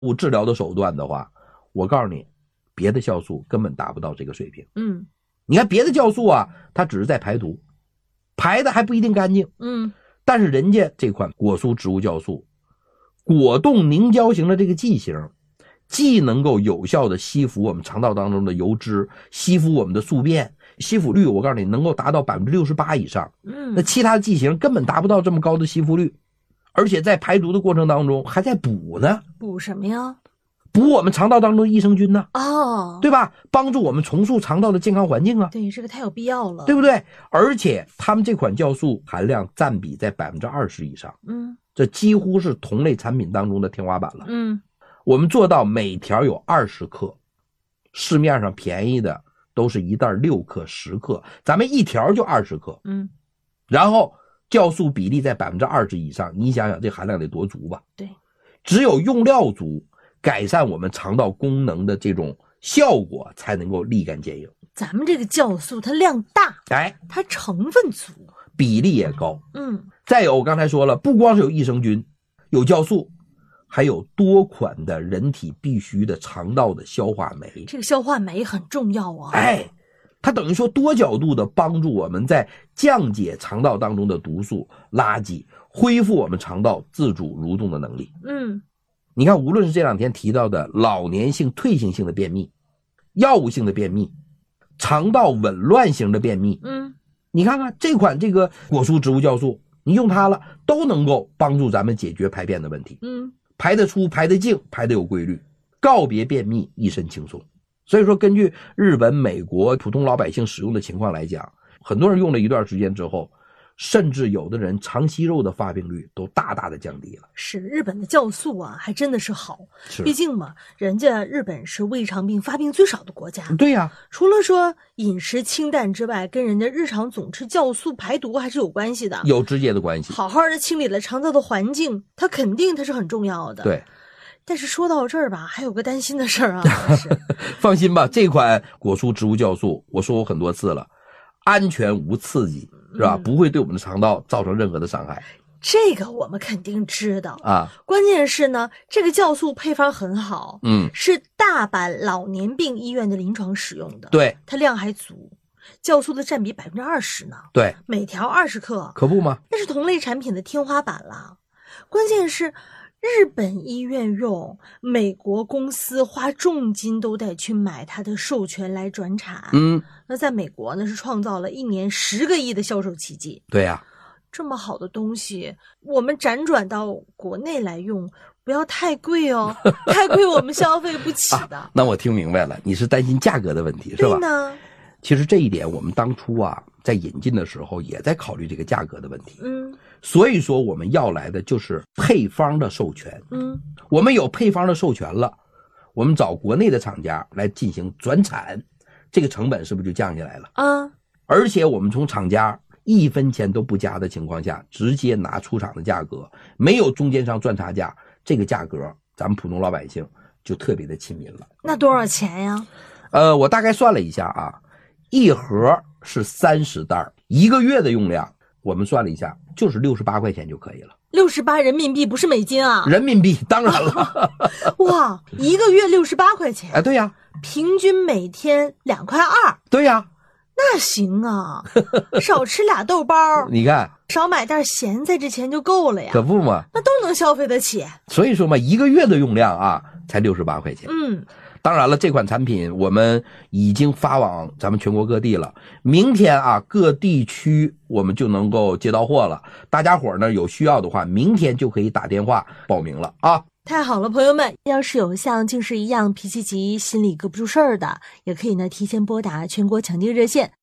物治疗的手段的话，我告诉你，别的酵素根本达不到这个水平。你看别的酵素啊，它只是在排毒，排的还不一定干净。但是人家这款果蔬植物酵素，果冻凝胶型的这个剂型，既能够有效的吸附我们肠道当中的油脂，吸附我们的宿便，吸附率我告诉你能够达到 68% 以上。那其他的剂型根本达不到这么高的吸附率，而且在排毒的过程当中还在补呢。 补什么呀？ 补我们肠道当中的益生菌呢。对吧？帮助我们重塑肠道的健康环境啊。 对，这个太有必要了， 对不对？而且他们这款酵素含量占比在 20% 以上。这几乎是同类产品当中的天花板了。我们做到每条有20克，市面上便宜的都是一袋6克、10克，咱们一条就20克。然后酵素比例在 20% 以上，你想想这含量得多足吧？ 对， 只有用料足，改善我们肠道功能的这种效果才能够立竿见影。 咱们这个酵素它量大，它成分足， 比例也高。再有我刚才说了，不光是有益生菌，有酵素，还有多款的人体必须的肠道的消化酶。 这个消化酶很重要啊。 它等于说多角度的帮助我们在降解肠道当中的毒素垃圾，恢复我们肠道自主蠕动的能力。你看无论是这两天提到的老年性退行性的便秘，药物性的便秘，肠道紊乱型的便秘，你看看这款这个果蔬植物酵素，你用它了都能够帮助咱们解决排便的问题。排得出，排得净，排得有规律，告别便秘，一身轻松。所以说根据日本、美国普通老百姓使用的情况来讲，很多人用了一段时间之后，甚至有的人肠息肉的发病率都大大的降低了。 是，日本的酵素啊还真的是好，毕竟嘛，人家日本是胃肠病发病最少的国家。 对呀， 除了说饮食清淡之外，跟人家日常总吃酵素排毒还是有关系的， 有直接的关系。 好好的清理了肠道的环境，它肯定它是很重要的。 对。 但是说到这儿吧，还有个担心的事儿啊。 放心吧，这款果蔬植物酵素我说过很多次了，安全无刺激，是吧？不会对我们的肠道造成任何的伤害。 这个我们肯定知道啊。关键是呢，这个酵素配方很好，是大阪老年病医院的临床使用的。 对， 它量还足，酵素的占比 20% 呢。 对， 每条20克， 可不吗？ 那是同类产品的天花板了。关键是日本医院用，美国公司花重金都得去买它的授权来转产。那在美国呢是创造了1年10个亿的销售奇迹。 对呀， 这么好的东西，我们辗转到国内来用，不要太贵哦，太贵我们消费不起的。 那我听明白了，你是担心价格的问题是吧？ 对呢。 其实这一点我们当初啊在引进的时候也在考虑这个价格的问题。所以说我们要来的就是配方的授权。我们有配方的授权了，我们找国内的厂家来进行转产，这个成本是不是就降下来了？而且我们从厂家1分钱都不加的情况下，直接拿出厂的价格，没有中间商赚差价，这个价格咱们普通老百姓就特别的亲民了。 那多少钱呀？ 我大概算了一下啊，一盒是30袋，1个月的用量我们算了一下，就是68块钱就可以了。 68人民币，不是美金啊？ 人民币，当然了。 哇，1个月68块钱。 对呀。 平均每天2.2块。 对呀。 那行啊，少吃俩豆包， 你看， 少买袋咸菜，这钱就够了呀。 可不嘛， 那都能消费得起。 所以说嘛，1个月的用量啊，才68块钱。当然了，这款产品我们已经发往咱们全国各地了。明天啊，各地区我们就能够接到货了。大家伙呢有需要的话，明天就可以打电话报名了啊。 太好了，朋友们，要是有像静氏一样脾气急、心里搁不住事儿的，也可以呢提前拨打全国抢订热线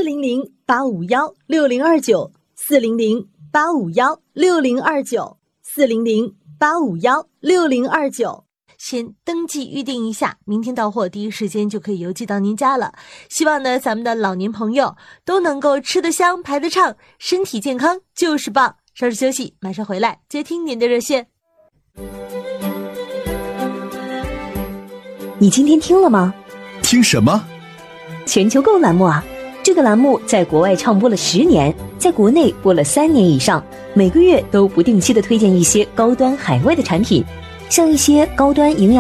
400-851-6029，400-851-6029，400-851-6029，先登记预定一下，明天到货第一时间就可以邮寄到您家了。希望呢咱们的老年朋友都能够吃得香、排得畅，身体健康就是棒。稍事休息，马上回来接听您的热线。 你今天听了吗？ 听什么？ 全球购栏目啊，这个栏目在国外唱播了10年，在国内播了3年以上，每个月都不定期的推荐一些高端海外的产品。 像一些高端营养